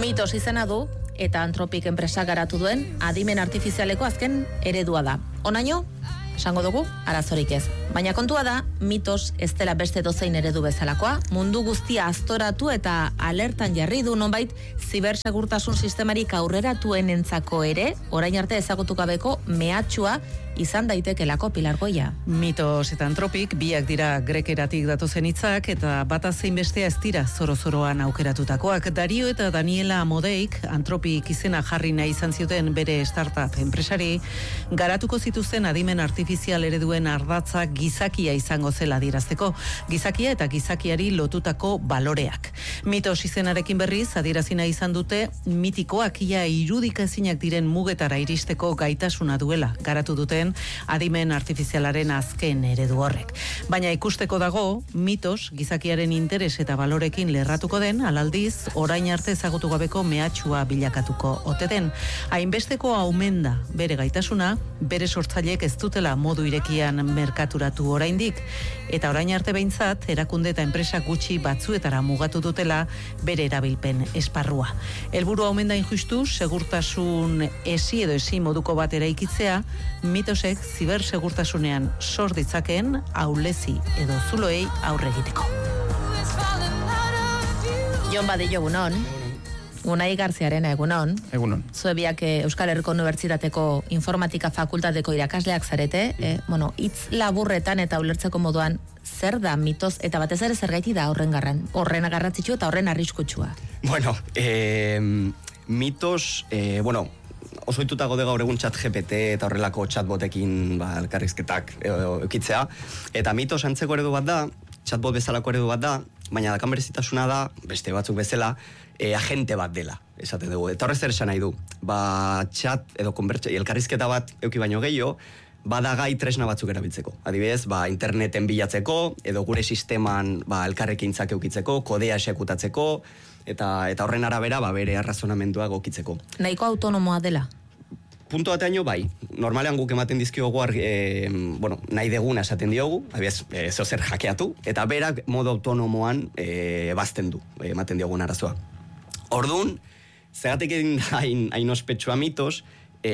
Mitos izena du eta Anthropic enpresa garatu duen adimen artifizialeko azken eredua da. Onaino, esango dugu, arazorik ez. Baina kontua da, Mitos ez dela beste dozein eredu bezalakoa, mundu guztia aztoratu eta alertan jarri du nonbait zibersegurtasun sistemarik aurreratuenentzako ere, orain arte ezagutu gabeko mehatxua izan daitekelako Pilar Goia. Mitos eta Anthropic biak dira grekeratik datozen hitzak eta bata zein bestea ez dira zoro-zoroan aukeratutakoak. Dario eta Daniela Amodeik Anthropic izena jarri nahi izan zioten bere startup enpresari, garatuko zituzten adimen artifizial ereduen ardatzak gizakia izango zela adierazteko, gizakia eta gizakiari lotutako baloreak. Mitos izenarekin berriz adierazi nahi izan dute mitikoak ia irudikaezinak diren mugetara iristeko gaitasuna duela garatu duten adimen artifizialaren azken eredu horrek. Baina ikusteko dago, Mitos gizakiaren interes eta balorekin lerratuko den, alaldiz, orain arte ezagutu gabeko mehatxua bilakatuko ote den. Hainbesteko aumenda bere gaitasuna, bere sortzaileek ez dutela modu irekian merkaturatu oraindik, eta orain arte behintzat, erakunde eta enpresa gutxi batzuetara mugatu dutela bere erabilpen esparrua. Helburua omen da injustu, segurtasun esi edo esi moduko bat eraikitzea, Mitosek zibersegurtasunean sor ditzakeen ahulezi edo zuloei aurre egiteko. Jon Badillo, egunon. Unai Garziarena, egunon. Egunon. Zuebiak Euskal Herriko Unibertsitateko Informatika Fakultateko irakasleak zarete. Hitz laburretan eta ulertzeko moduan, zer da Mitos eta batez ere zergaiti da horren garrantzitsu eta horren arriskutsua? Bueno, Mitos, oso itutago de gaur egun chat GPT eta horrelako chatbotekin elkarrizketak eukitzea. Eta Mitos antzeko eredu bat da, chatbot bezalako eredu bat da, baina dakan berezitasuna da, beste batzuk bezala, agente bat dela, esaten dugu. Eta horrez zer esan nahi du. Chat edo elkarrizketa bat euki baino gehiago, bada gai tresna batzuk erabiltzeko. Adibidez, interneten bilatzeko, edo gure sisteman elkarrekintzak eukitzeko, kodea esekutatzeko, eta horren arabera bere arrazonamendua gokitzeko. Nahiko autonomoa dela? Punto bateaino bai, normalean guk ematen dizkiogu nahi deguna esaten diogu, zeo zer hackeatu, eta berak modo autonomoan bazten du, ematen diogun arazoa. Orduan, zeratik egin hain ospetsua Mitos,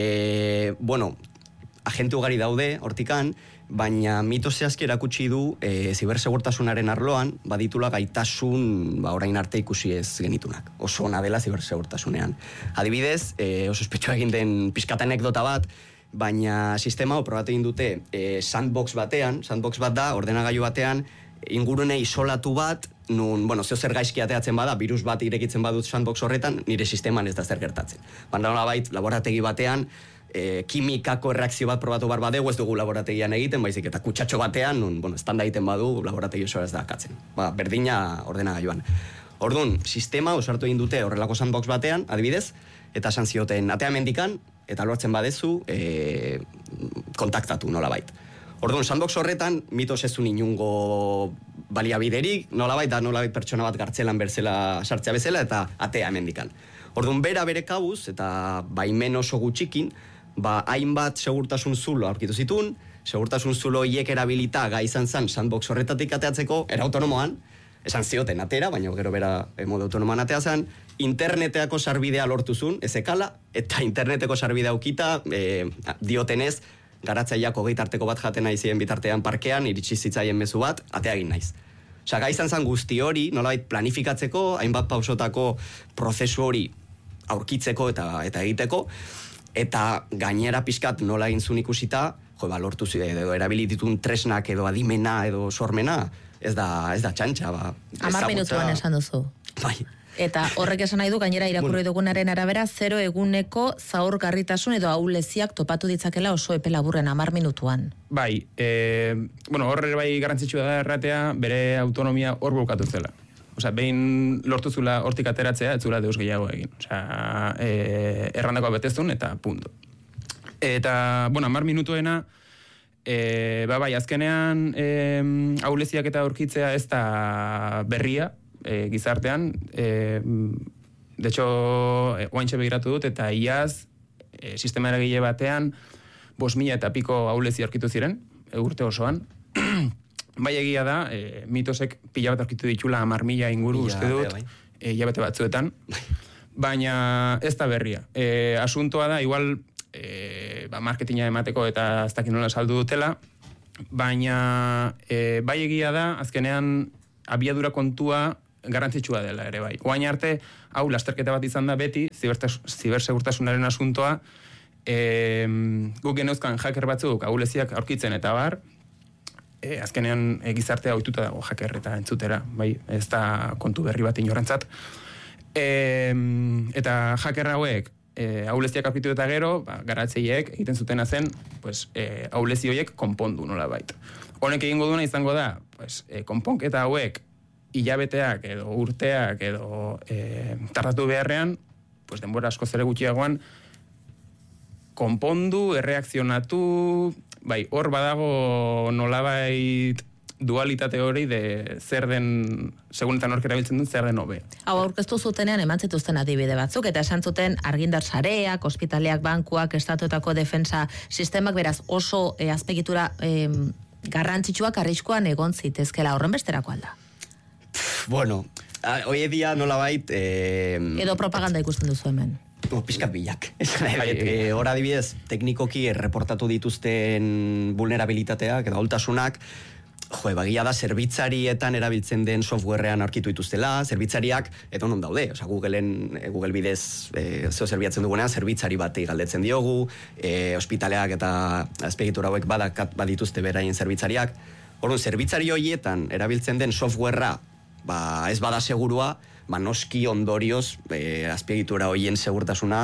agente ugari daude, hortikan, baina Mitos zehazki erakutsi du zibersegurtasunaren arloan, baditula gaitasun orain arte ikusi ez genitunak. Oso ona dela zibersegurtasunean. Adibidez, oso ospetsua egin den pizkata anekdota bat, baina sistema probatu egin dute sandbox bat da, ordenagailu batean, ingurune isolatu bat, nun, zeo zer gaizki ateatzen bada, virus bat irekitzen badut sandbox horretan, nire sisteman ez da zer gertatzen. Baina nolabait, laborategi batean, kimikako erreakzio bat probatu bar badegu, ez dugu laborategian egiten, baizik eta kutsatxo batean, estanda egiten badu, laborategi oso ez da akatzen. Berdina ordenagailuan. Orduan, sistema osartu egin dute horrelako sandbox batean, adibidez, eta esan zioten atea mendikan, eta lortzen badezu, kontaktatu nolabait. Orduan, sandbox horretan, Mitos ez du inungo baliabiderik, nolabait pertsona bat gartzelan berzela sartzea bezala, eta atea mendikan. Orduan, bere kabuz, eta baimen oso gutxikin, hainbat segurtasun zulo aurkitu zitun, segurtasun zulo hiek erabilita gai izan zen sandbox horretatik ateatzeko, era autonomoan, esan zioten atera, baina gero bera modu autonomoan atea zen, interneteako sarbidea lortuzun, ezekala, eta interneteko sarbidea ukita, diotenez, garatzaileak arteko bat jaten nahi ziren bitartean parkean, iritsi zitzaien mezu bat, atea egin naiz. Gai izan zen guzti hori, nolabait planifikatzeko, hainbat pausotako prozesu hori aurkitzeko eta egiteko, eta gainera pixkat nola egin zuen ikusita, lortu edo erabilititun tresnak edo adimena edo sormena, ez da txantxa. 10 minutuan esan duzu. Bai. Eta horrek esan nahi du, gainera irakurri dugunaren arabera, 0 eguneko zaurgarritasun edo ahuleziak topatu ditzakela oso epe laburren 10 minutuan. Bai, horre bai garrantzitsua da erratea, bere autonomia hor bulkatu zela. Behin lortu zula hortik ateratzea, ez zula deus gehiago egin. Errandakoa betezun eta punto. Eta, 10 minutuena, azkenean ahuleziak eta aurkitzea ez da berria, gizartean, de hecho, oaintxe begiratu dut, eta iaz, sistema eragile batean, 5.000 eta piko ahulezi aurkitu ziren, urte osoan. Bai egia da, Mitosek pila bat aurkitu ditula 10.000 inguru, uste dut, hilabete batzuetan. baina ez da berria. Asuntoa da, igual, marketinga emateko eta ez dakit nola saldu dutela, baina bai egia da, azkenean abiadura kontua garrantzitsua dela ere bai. Oain arte, hau lasterketa bat izan da beti, zibersegurtasunaren asuntoa, guk geneuzkan hacker batzuk ahuleziak aurkitzen eta bar, azkenean gizartea ohituta dago hacker eta entzutera, bai, ez da kontu berri bat inorentzat. Eta hacker hauek ahuleziak aurkitu eta gero, garatzaileek egiten zutena zen, ahulezi horiek konpondu nolabait. Honek egingo duena izango da, konponketa hauek hilabeteak edo urteak edo tardatu beharrean, denbora asko zere gutxiagoan, konpondu, erreakzionatu, bai, hor badago nolabait dualitate hori de zer den, segunetan hork erabiltzen dut, zer den hobe. Hau aurkeztu zutenean eman zituzten adibide batzuk, eta esan zuten argindar sareak, ospitaleak, bankuak, estatuetako defensa sistemak, beraz oso azpegitura garrantzitsuak arriskoan egon zitezkela, horren besterako alda? Bueno, hoy día nolabait... Edo propaganda ikusten duzu hemen. Pizkat bilak. Hor adibidez, teknikoki reportatu dituzten vulnerabilitateak, edo ahultasunak, bagia da, zerbitzarietan erabiltzen den softwarean aurkitu dituztela, zerbitzariak, edo non daude, Google bidez zeo zerbiatzen dugunean, zerbitzari batei galdetzen diogu, ospitaleak eta azpiegitura hauek badituzte beraien zerbitzariak. Orduan, zerbitzari horietan erabiltzen den softwarea, ez bada segurua, noski ondorioz, azpiegitura horien segurtasuna,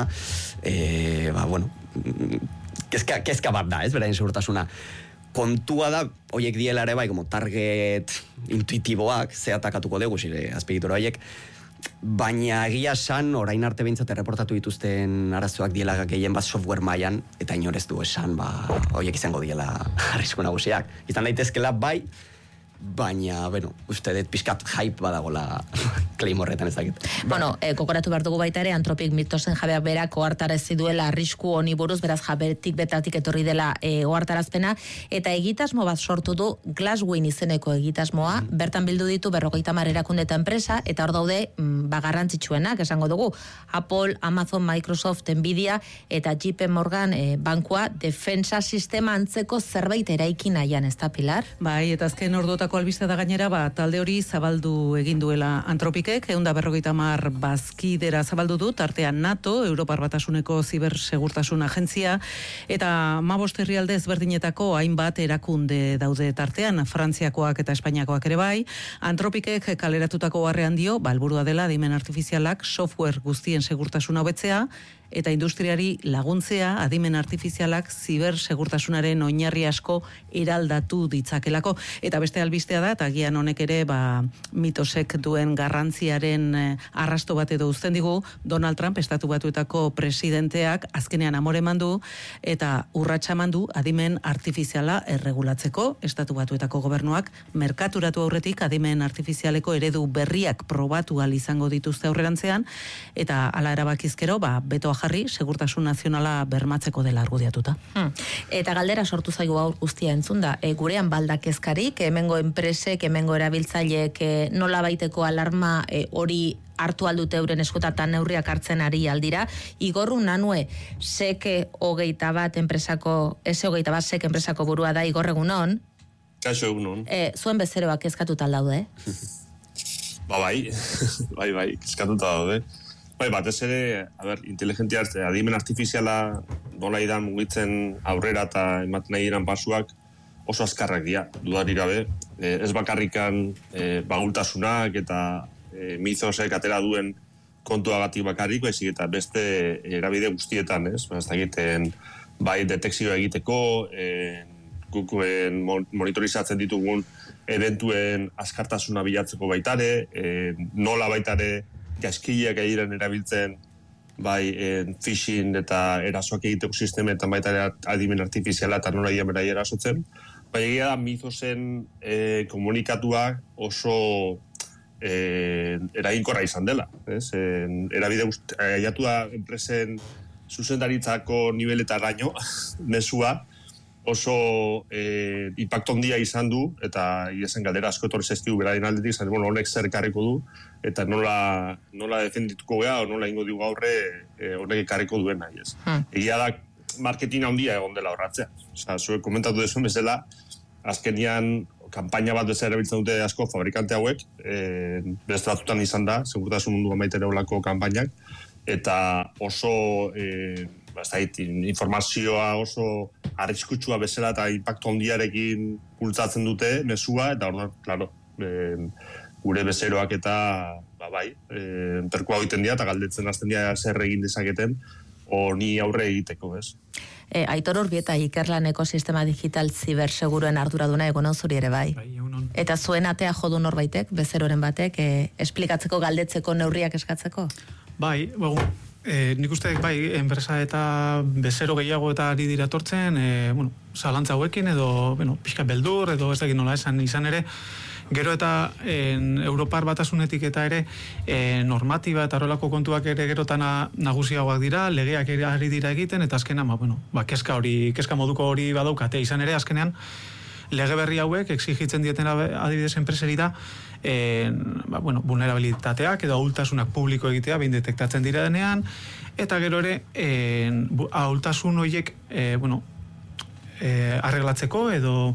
kezka bat da, beraien segurtasuna. Kontua da, horiek diela ere bai, como target intuitiboak, ze atakatuko dugu, zire azpiegitura horiek, baina egia esan, orain arte behintzat erreportatu dituzten arazoak diela gehien bat software mailan, eta inorez du esan, horiek izango diela arrisku nagusiak. Izan daitezkela bai, baina, uste dut pixkat hype badagola claim horretan ezakit. Kokoratu behar dugu baita ere, Anthropic mitosen jabeak berak ohartarazi duela arrisku honi buruz, beraz jabetik betatik etorri dela ohartarazpena, eta egitasmo bat sortu du Glasswing izeneko egitasmoa, bertan bildu ditu 50 erakunde eta enpresa, eta hor daude garrantzitsuenak, esango dugu, Apple, Amazon, Microsoft, Nvidia, eta JP Morgan bankua defensa sistema antzeko zerbait eraiki nahian, ez da, Pilar? Bai, eta azken ordotako albiste da gainera, talde hori zabaldu egin duela Anthropicek, 150 bazkidera zabaldu du, tartean NATO, Europar Batasuneko zibersegurtasun agentzia, eta 15 herrialde ezberdinetako hainbat erakunde daude tartean, Frantziakoak eta Espainiakoak ere bai. Anthropicek kaleratutako barrean dio, helburua dela adimen artifizialak software guztien segurtasuna hobetzea, eta industriari laguntzea adimen artifizialak zibersegurtasunaren oinarri asko eraldatu ditzakelako. Eta beste albistea da, eta agian honek ere mitosek duen garrantziaren arrasto bat edo uzten digu, Donald Trump, Estatu Batuetako presidenteak azkenean amore mandu, eta urratsa mandu adimen artifiziala erregulatzeko. Estatu Batuetako gobernuak merkaturatu aurretik adimen artifizialeko eredu berriak probatu ahal izango dituzte aurrerantzean, eta hala erabakizkero, betoa jarri, segurtasun nazionala bermatzeko dela argudiatuta. Eta galdera sortu zaigu aur guztia entzunda, gurean baldak ezkarik, hemengo enpresek, hemengo erabiltzaileek nola baiteko alarma hori hartu aldute euren eskutatan neurriak hartzen ari aldira. Igorru Nanue, seke 21 enpresako, sek enpresako burua da, Igor egunon. Kaixo egunon. Zuen bezeroak kezkatuta daude? Bai, kezkatuta daude. Batez ere, inteligentzia, adimen artifiziala nola idan mugitzen aurrera eta ematen nahi iran pasuak oso azkarrak dira, dudari gabe. Ez bakarrikan bagultasunak eta mizosek atera duen kontuagatik bakarrik, baizik eta beste erabide guztietan, ez? Ez egiten bai detekzioa egiteko, gukuen monitorizatzen ditugun eventuen azkartasuna bilatzeko baitare, nola baitare gaskileak egiren erabiltzen phishing eta erasoak egiteko sistemetan baita adimen artifiziala eta nola dian berai erasotzen. Egia da, mizozen komunikatuak oso eraginkorra izan dela. Erabide aiatu da enpresen zuzendaritzako nivel eta gaino, mesua, oso impacto handia izan du, eta iezen galdera asko etorri zaizkigu beraien aldetik, zan, bueno, honek zer ekarriko du, eta nola defendituko gea, o nola ingo digu aurre honek ekarriko duen nahi ez. Egia da, marketing handia egon dela horratzea. Osa, zuek komentatu duzun bezala, azkenian kanpaina bat bezala erabiltzen dute asko fabrikante hauek, beste batzutan izan da, segurtasun munduan baita ere olako kanpainak, eta oso informazioa oso arriskutsua bezala eta impacto handiarekin bultzatzen dute mesua, eta orduan, claro, gure bezeroak eta perkoa egiten dira, eta galdetzen hasten dira zer egin dezaketen, honi aurre egiteko, ez? Aitor Urbieta, Ikerlan ekosistema digital ziberseguruen arduraduna egon zuri ere bai. Eta zuen atea jodu norbaitek, bezeroren batek, esplikatzeko, galdetzeko, neurriak eskatzeko? Bai, nik uste bai, enpresa eta bezero gehiago eta ari dira tortzen, zalantza hauekin edo, pixka beldur edo ez dakit nola izan ere, gero eta Europar batasunetik eta ere normatiba eta horrelako kontuak ere gerotan nagusiagoak dira, legeak ere ari dira egiten, eta azkenean, keska moduko hori badaukate, izan ere azkenean lege berri hauek exigitzen dietena adibidez enpreseri da vulnerabilitateak edo ahultasunak publiko egitea behin detektatzen dira denean, eta gero ere ahultasun horiek arreglatzeko edo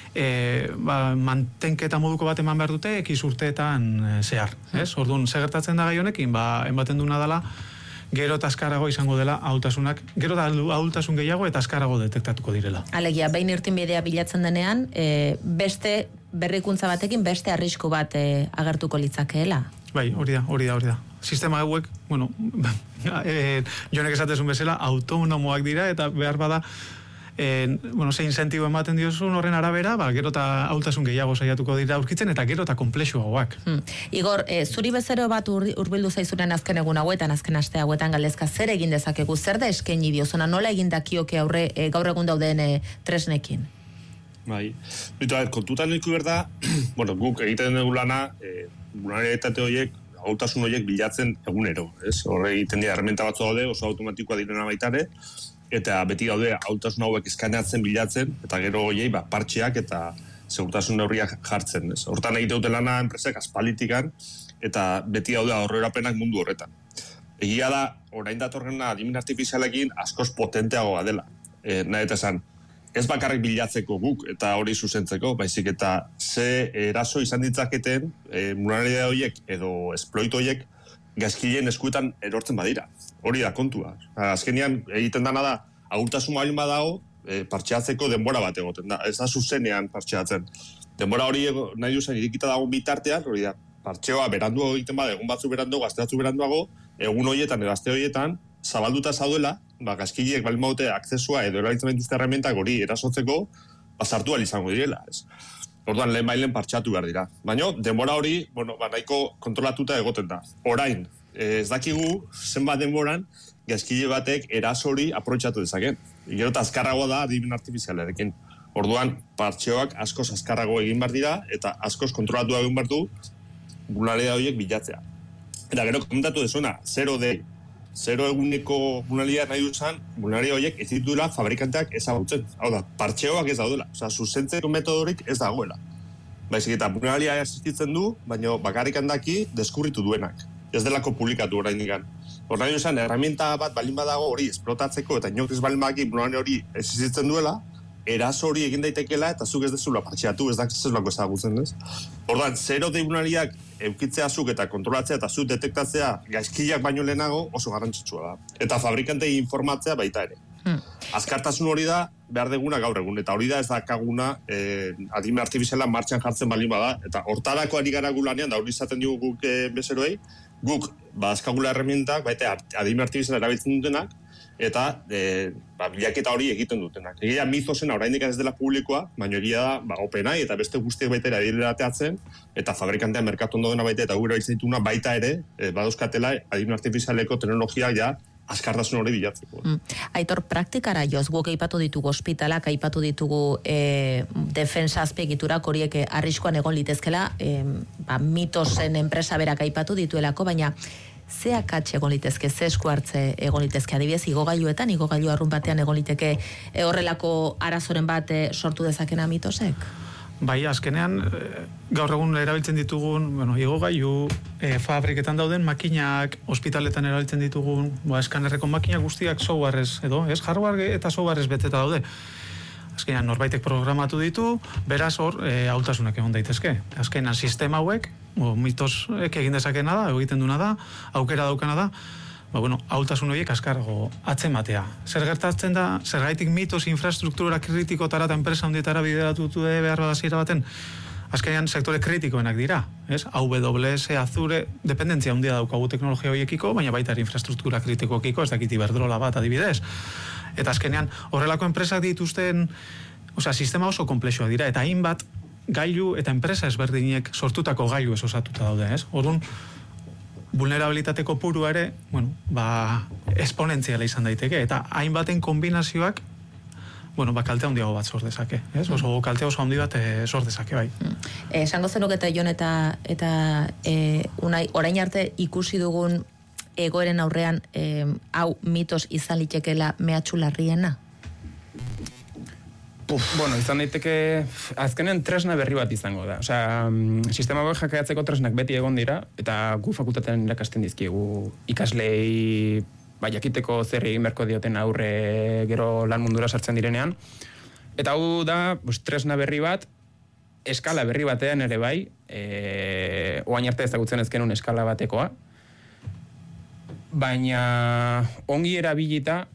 mantenketa moduko bat eman behar dute ekiz urteetan zehar, ez? Orduan, gertatzen da gai honekin, ematen duna dela gero eta azkarago izango dela ahultasunak, gero da ahultasun gehiago eta azkarago detektatuko direla. Alegia, behin irtenbidea bilatzen denean, beste berrikuntza batekin beste arrisku bat agertuko litzakeela. Bai, hori da. Sistema hauek, jonek esatezun bezala, autonomoak dira eta behar bada zein sentibo ematen diozun horren arabera, gero eta ahultasun gehiago saiatuko dira aurkitzen eta gero eta komplexuagoak. Igor, zuri bezero bat urbildu zaizuren azken egun hauetan, azken aste hauetan galdezka, zer egin dezakegu, zer da eskaini diozuna, nola egin dakioke aurre gaur egun dauden tresnekin? Bai, kontutan niku berda, guk egiten dugu lana, vulnerabilitate horiek, ahultasun horiek bilatzen egunero, ez? Horre egiten dira herramienta batzu daude, oso automatikoa direna baitare, eta beti daude ahultasun hauek eskaneatzen bilatzen, eta gero horiei partxeak eta segurtasun neurriak jartzen, ez? Hortan egite dute lana enpresek aspalitikan, eta beti daude aurrerapenak mundu horretan. Egia da, orain datorrena adimen artifizialekin askoz potenteagoa dela. Nahi eta esan, ez bakarrik bilatzeko guk eta hori zuzentzeko, baizik eta ze eraso izan ditzaketen vulnerabilitate horiek edo esploit horiek gaizkileen eskuetan erortzen badira. Hori da kontua. Azkenean egiten dana da, ahultasun baldin badago, partxeatzeko denbora bat egoten da. Ez da zuzenean partxeatzen. Denbora hori nahi duzen irikita dago bitartean, hori da, partxeoa beranduago egiten bada, egun batzu beranduago, aste batzu beranduago, egun horietan edo aste horietan, zabalduta zauduela, gaizkileek baldin badute aksesua edo erabiltzen dituzte herramientak hori erasotzeko, sartu ahal izango direla, ez. Orduan lehen bailen partxatu behar dira. Baina, denbora hori, nahiko kontrolatuta egoten da. Orain, ez dakigu, zenbat denboran, gaizkile batek eraso hori aprobetxatu dezaken. Gero eta azkarragoa da adimen artifizialarekin. Orduan, partxeoak askoz azkarrago egin behar dira, eta askoz kontrolatu egin behar du, vulnerabilitate horiek bilatzea. Eta gero, komentatu dezuna, 0 eguneko vulnerabilitate nahi duzan, vulnerabilitate horiek ez dituela fabrikanteak ezagutzen. Hau da, partxeoak ez daudela. Osa, zuzentzeko metodorik ez dagoela. Baizik eta vulnerabilitatea existitzen du, baina bakarrik handaki deskurritu duenak. Ez delako publikatu orain digan. Hor nahi duzan, herramienta bat balin badago hori esplotatzeko eta inok ez balin badaki vulnerabilitate hori existitzen duela, eraso hori egin daitekela eta zuk ez dezula partxeatu, ez dakizulako ezagutzen, ez? Orduan, 0 vulnerabilitateak eukitzea zuk eta kontrolatzea eta zuk detektatzea gaizkileak baino lehenago oso garrantzitsua da. Eta fabrikantei informatzea baita ere. Azkartasun hori da behar deguna gaur egun, eta hori da ez dakaguna adimen artifiziala martxan jartzen balin bada, eta hortarako ari gara gulanean, da hori izaten dugu guk bezeroei, guk badazkagula herramientak, baita adimen artifiziala erabiltzen dutenak, eta bilaketa hori egiten dutenak. Egia Mizosena oraindik ez dela publikoa, baina egia da OpenAI eta beste guztiek baita ere adibiderateatzen, eta fabrikantea merkatu ondo dena baita eta gure erabiltzen baita ere, badauzkatela adimen artifizialeko teknologiak ja azkartasun hori bilatzeko. Aitor, praktikara joz, guk aipatu ditugu ospitalak, aipatu ditugu defensa azpegiturak horiek arriskoan egon litezkela, Mitosen enpresa berak aipatu dituelako, baina ze akats egon litezke, ze esku hartze egon litezke, adibidez, igogailuetan, igogailu arrun batean egon liteke horrelako arazoren bat sortu dezakena mitosek? Bai, azkenean, gaur egun erabiltzen ditugun, igogailu, fabriketan dauden makinak, ospitaletan erabiltzen ditugun, eskanerreko makina guztiak softwarez, hardware eta softwarez beteta daude. Azkenean, norbaitek programatu ditu, beraz hor, hautasunak egon daitezke. Azkenean, sistema hauek, mitosek egin dezakena da, egiten duna da, aukera daukana da, hautasun horiek askargo atzematea. Zer gertatzen da, zergaitik mitos infrastruktura kritikotara eta enpresa hondietara bideratu behar badazira baten, azkenean sektore kritikoenak dira, ez? AWS, Azure, dependentzia handia daukagu teknologia horiekiko, baina baita infrastruktura kritikoekiko, ez dakit Iberdrola bat adibidez. Eta azkenean, horrelako enpresak dituzten, sistema oso komplexua dira, eta hainbat gailu eta enpresa ezberdinek sortutako gailu ez osatuta daude, ez? Orduan, vulnerabilitate kopurua ere, esponentziala izan daiteke, eta hainbaten kombinazioak, kalte handiago bat sor dezake, ez? Kalte oso handi bat sor dezake, bai. Esango zenuk eta Jon eta Unai, orain arte ikusi dugun egoeren aurrean, hau mitos izan litekela mehatxu larriena? Izan daiteke, azkenean tresna berri bat izango da. Sistema hauek hackeatzeko tresnak beti egon dira, eta gu fakultatean irakasten dizkigu ikaslei jakiteko zer egin beharko dioten aurre gero lan mundura sartzen direnean. Eta hau da, tresna berri bat, eskala berri batean ere bai, oain arte ezagutzen ez genuen eskala batekoa, baina ongi erabilita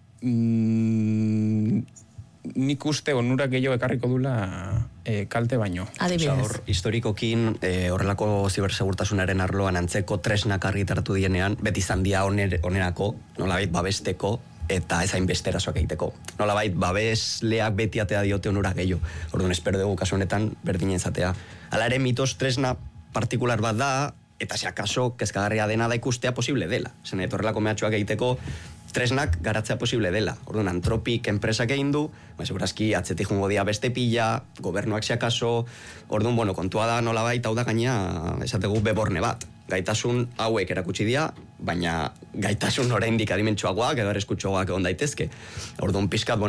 nik uste onurak gehiago ekarriko dula kalte baino. Adibidez. Historikokin horrelako zibersegurtasunaren arloan antzeko tresnak argitaratu dienean, beti izan dia onerako, nolabait babesteko, eta ezain beste erasoak egiteko. Nolabait babesleak beti atea diote onurak gehiago. Orduan espero dugu kasu honetan berdinen zatea. Hala ere mitos tresna partikular bat da, eta si akaso kezkagarria dena da ikustea posible dela. Zen horrelako mehatxuak egiteko tresnak garatzea posible dela. Orduan, Anthropic enpresak egin du, segurazki atzetik jungo dia beste pila, gobernuak si akaso, orduan, kontua da nolabait, hau da gaina, esategu beborne bat. Gaitasun hauek erakutsi dira, baina gaitasun oraindik adimentsuagoak edo arriskutsuagoak egon daitezke. Orduan pizkat,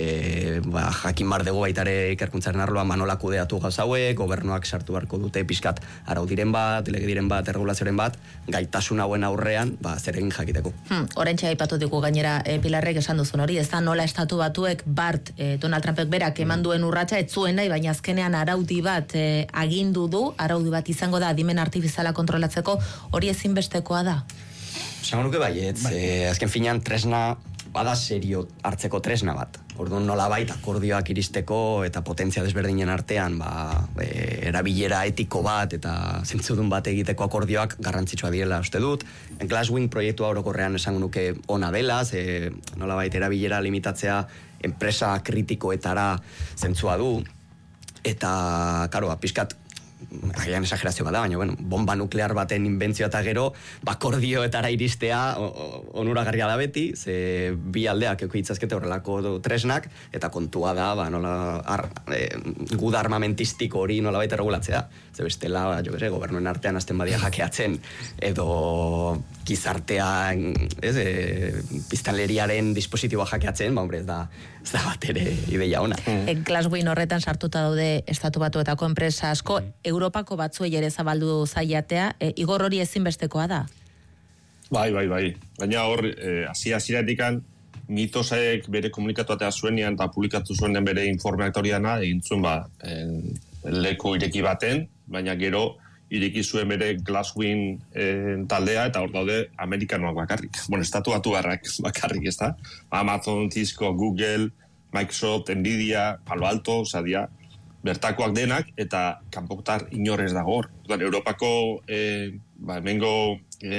jakin bar dugu baitare ikerkuntzaren arloan nola kudeatu gauz hauek, gobernuak sartu beharko dute pizkat araudiren bat, legediren bat, erregulazioren bat, gaitasun hauen aurrean, zer egin jakiteko. Oraintxe aipatu dugu gainera Pilarrek esan duzun hori, ez da nola estatu batuek Donald Trumpek berak eman duen urratsa ez zuen nahi, baina azkenean araudi bat agindu du, araudi bat izango da adimen artifiziala kontrolatzeko, hori ezinbestekoa da? Zango nuke baietz, azken finean tresna bada serio hartzeko tresna bat. Orduan nolabait akordioak iristeko eta potentzia desberdinen artean erabilera etiko bat eta zentzudun bat egiteko akordioak garrantzitsua diela uste dut. Glasswing proiektua orokorrean esango nuke ona dela, nolabait erabilera limitatzea enpresa kritikoetara zentzua du. Eta, karo, pixkat, agian exagerazio bada, baina, bomba nuklear baten inbentzioa eta gero, akordioetara iristea onuragarria da beti, ze bi aldeak eko hitzazkete horrelako tresnak, eta kontua da, guda armamentistiko hori nola baita regulatzea. Ze bestela, gobernuen artean azten badia hackeatzen, edo gizartean, biztanleriaren dispositiboa hackeatzen, ez da bat ere ideia ona. Glasswing horretan sartuta daude estatu batuetako enpresa asko, Europako batzuei ere zabaldu zaiatea, igor hori ezinbestekoa da? Bai. Baina hor, hasieratik mitosek bere komunikatu atea zuenean eta publikatu zuenean bere informeak hori dana, egin zuen leku ireki baten, baina gero ireki zuen bere Glasswing taldea, eta hor daude amerikanoak bakarrik. Estatu batu bakarrik, ez da? Amazon, Cisco, Google, Microsoft, Nvidia, Palo Alto, dia, bertakoak denak, eta kanpotar inorez dago hor. Europako hemengo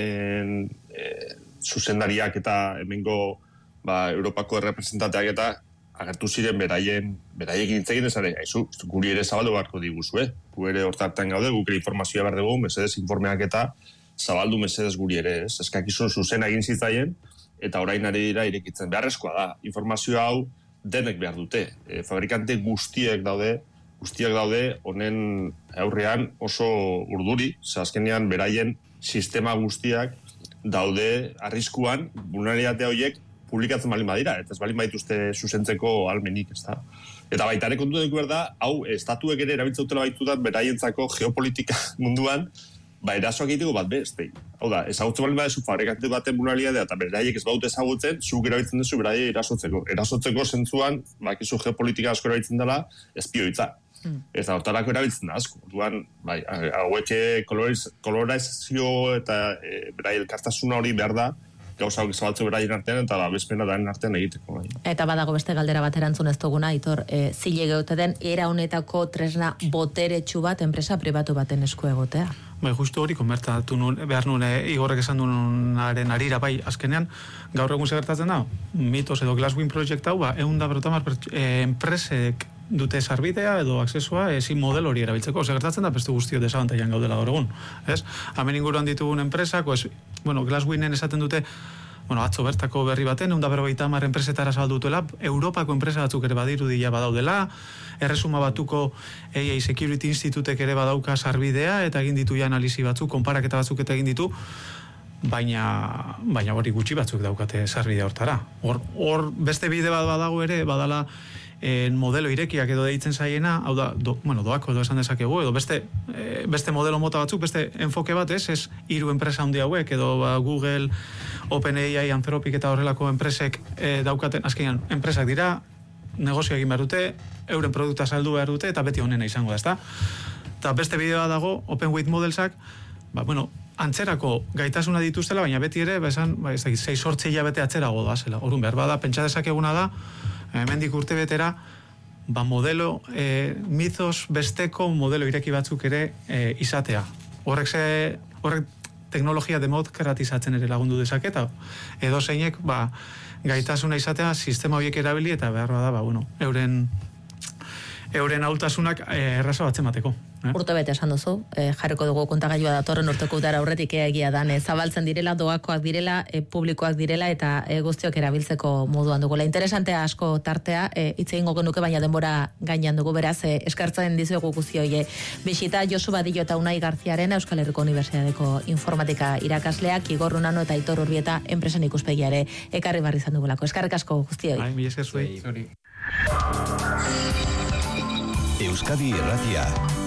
zuzendariak eta hemengo Europako representanteak eta agertu ziren beraiekin hitzekin ezare, guri ere zabaldu beharko diguzue. Gu ere hortartan gaude, guk ere informazioa behar dugu, mesedez informeak eta zabaldu mesedez guri ere, ez? Eskakizun zuzena egin zitzaien, eta orain ari dira irekitzen. Beharrezkoa da, informazioa hau denek behar dute. Fabrikante guztiak daude honen aurrean oso urduri, azkenean beraien sistema guztiak daude arriskuan vulnerabilitate horiek publikatzen balin badira, eta ez balin badituzte zuzentzeko almenik, ez da. Eta baita ere kontu dut behar da, hau, estatuek ere erabiltzautela baitutat beraientzako geopolitika munduan, erasoak egiteko bat beste. Hau da, ezagutzen balin badezu fabrikante baten vulnerabilitatea eta beraiek ez baute ezagutzen, zuk erabiltzen duzu beraiek erasotzeko. Erasotzeko zentzuan, bakizu geopolitika asko erabiltzen dela, espioitza. Eta hortarako erabiltzen da asko. Orduan, hauek kolorizazio eta berai elkartasuna hori behar da, gauza hori zabaltze beraien artean eta bezpena daren artean egiteko. Eta badago beste galdera bat erantzun ez duguna, Aitor, zilege ote den, era honetako tresna boteretsu bat enpresa pribatu baten esku egotea. Justu hori konbertatu behar nuen Igorrek esan duenaren arira azkenean, gaur egun segertatzen da, Mitos edo Glasswing Project hau, 150 enpresek dute sarbidea edo aksesua ezin modelo hori erabiltzeko. Segertatzen da, beste guztio desabantaian gaudela gaur egun. Hemen inguruan ditugun enpresak, Glasswingen esaten dute, atzo bertako berri baten, 150 enpresetara zabaldutuela, Europako enpresa batzuk ere badirudia badaudela, erresuma batuko AI Security Institutek ere badauka sarbidea, eta egin ditu analizi batzuk, konparaketa batzuk eta egin ditu, baina hori gutxi batzuk daukate sarbidea hortara. Hor beste bide bat badago ere, badala modelo irekiak edo deitzen zaiena, hau da, doako edo esan dezakegu, edo beste modelo mota batzuk, beste enfoke bat ez 3 enpresa handi hauek, edo Google, OpenAI, Anthropic eta horrelako enpresek daukaten, azkenean, enpresak dira, negozio egin behar dute, euren produkta saldu behar dute, eta beti honena izango da, ezta? Eta beste bidea dago, Open Weight Modelsak, antzerako gaitasuna dituztela, baina beti ere, 6-8 hilabete atzerago da, zela. Orduan behar bada, pentsa dezakeguna da, hemendik urte betera, modelo, Mitos besteko modelo ireki batzuk ere izatea. Horrek teknologia demokratizatzen ere lagundu dezaketa. Edo zeinek, gaitasuna izatea, sistema horiek erabili, eta behar bada, euren ahultasunak erraza batzen mateko. Urte bete esan duzu, jarriko dugu kontagailua datorren urteko udara aurretik egia dan, zabaltzen direla, doakoak direla, publikoak direla, eta guztiok erabiltzeko moduan dugula. Interesantea asko tartea, hitz egingo genuke, baina denbora gainean dugu, beraz, eskartzen dizuegu guztioi. Bisita Josu Badillo eta Unai Garziaren Euskal Herriko Unibertsitateko informatika irakasleak, Igor Runano eta Aitor Urbieta enpresen ikuspegiare ekarri barri izan dugulako. Eskarrik asko guztioi. Mila esker zuei. Euskadi Irratia.